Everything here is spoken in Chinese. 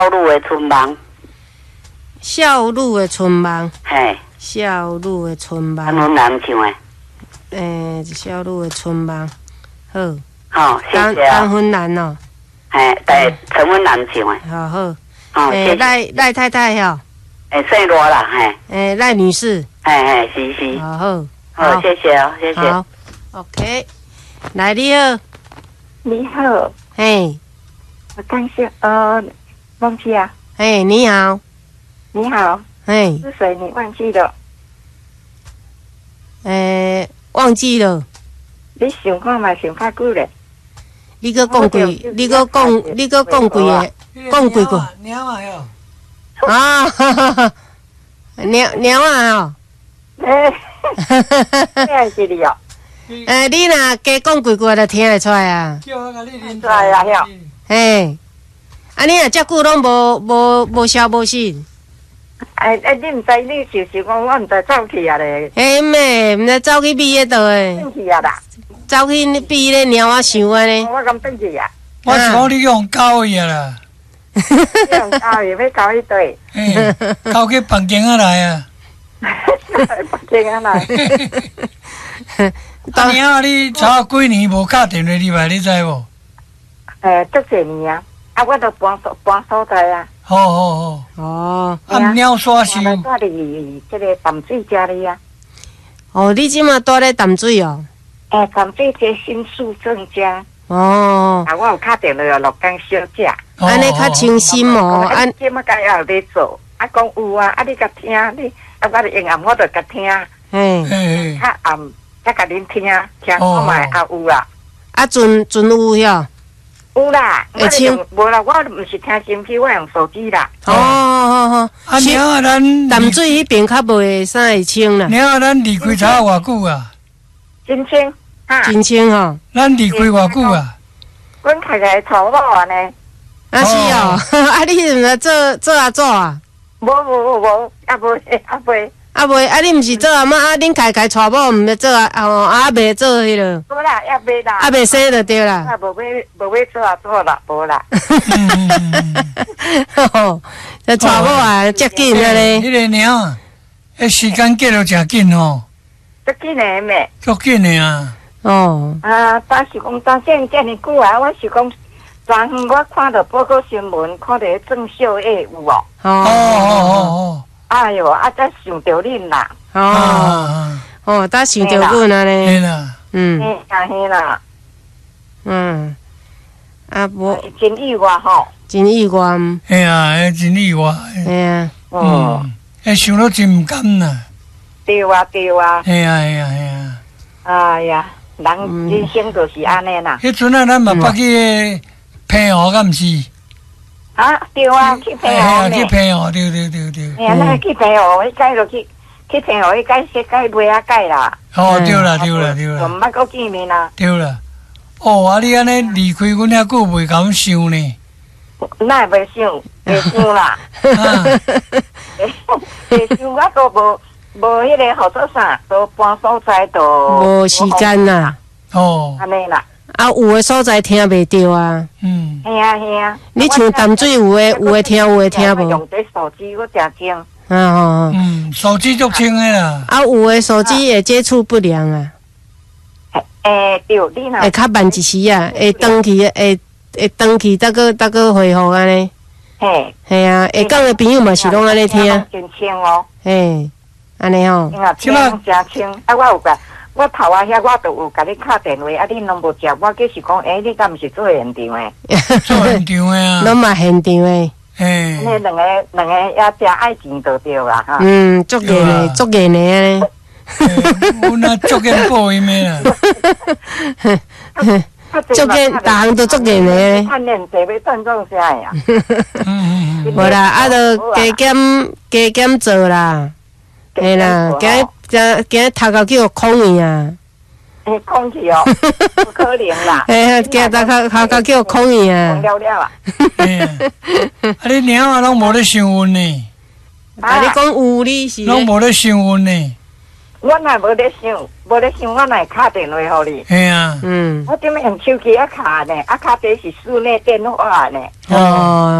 路的春梦， 少女的春梦， 嘿， 少女的春梦。 陈文南唱的。 少女的春梦，好。 好，谢谢江啊。 芬兰哦， 嘿，对，陈文南唱的。 好好。 好，谢谢。 赖太太吼， 姓罗啦，嘿。 赖女士。 嘿，是。 好好。 好，谢谢哦，谢谢。 好 ，OK。来，你好。 你好， 嘿， 我刚是忘记啊。 嘿，你好。 你好， 嘿， 是谁？你忘记了？ 忘记了。 你想看嘛？想较久咧。 你搁讲几？你搁讲几个？讲几个？ 鸟啊哟！ 啊，鸟啊吼！ 这是你哦。 你若加讲几句，就听会出来啊。 叫我甲你认出来啊哟！ 嘿，你若遮久拢无消无息。 你毋知你就是讲我毋知走去啊咧。 妹，毋知走去毕业倒诶？ 转去啊啦！ 走去毕业鸟啊想啊呢？ 我敢转去啊！ 我是讲你用交伊啊啦， 用交伊要交一对， 交去房间啊来啊！ 这样来。 鸟啊，你差几年无打电话入来，你知无？ 足侪年啊！我都搬所在啊。 好。 哦， 鸟刷是。 我住伫这个淡水家里啊。 哦，你即马住咧淡水哦？ 淡水这新宿正家。 哦。 我有打电话落江小姐。 安尼较清新哦。 即马该要咧做，讲有啊，你甲听你，我的音乐我就甲听。 嘿。 较暗，才甲恁听看卖有啦。 阵有哟。 有啦， 会唱无啦，我毋是听心机，我用手机啦。 哦。 鸟啊，咱淡水迄边较袂啥会清啦。 鸟啊，咱离开差偌久啊？ 真清， 真清吼。 咱离开偌久啊？ 阮开草帽啊呢。 啊是哦，你是毋是做阿祖啊？ 无，啊袂。 你毋是做阿妈，恁开娶某毋要做袂做迄落。 无啦，也袂啦。 袂生就对啦。 无要做啦，无啦。 这娶某啊，遮紧啊咧。 迄个鸟啊，时间过了诚紧吼。 足紧的咩？ 足紧的啊。 哦。 但是讲当现遮尔久啊，我是讲。昨昏我看到报告新闻，看到郑秀叶有哦。 哦。 哎哟，才想到恁啦。 才想到阮啊咧。 嘿啦。 嘿啦。无。真意外吼。 真意外。 嘿啊，真意外。 嘿啊。 想到真毋甘啦。 对啊。 嘿啊。 哎呀，人人生就是安尼啦。 迄阵啊，咱嘛捌去平湖，敢毋是？ 对啊，去平湖去平湖，对。 那去平湖，迄改落去平湖，迄改说改袂啊改啦。 对啦。 就毋捌搁见面啦。 对啦。你安尼离开阮遐久，袂敢想呢。 那袂想啦。袂想，我都无迄个好做啥，都搬所在都无时间啦。 安尼啦。 有的所在听袂着啊。 嘿啊。 你像淡水有的听，有的听无。 用这手机我真精。 手机足清的啦。 有的手机会接触不良啊。 对，你若会较慢一时啊，会登去，再个回复安尼。嘿啊，会讲的朋友嘛是拢安尼听。 真清哦。 嘿，安尼吼。 听真清，我头遐我都有甲你打电话，你拢无接，我计是讲，你敢毋是做现场的？ 做现场的啊。 拢嘛现场的。 那两个也真爱钱就对啦哈。 足严的，足严的咧。 阮啊足严报伊咩啦？ 足严，逐项都足严的咧。 训练者要赚种啥呀？ 无啦，就加减做啦。嘿啦，今日头壳叫空去啊！ 空去哦，不可能啦！ 今日头壳叫空去啊！ 空了啊！ 你鸟啊，拢无咧想阮呢？ 你讲有你是？ 拢无咧想阮呢？ 我若无咧想，我若打电话互你。 嘿啊。 我点么用手机卡呢？卡这是室内电话呢。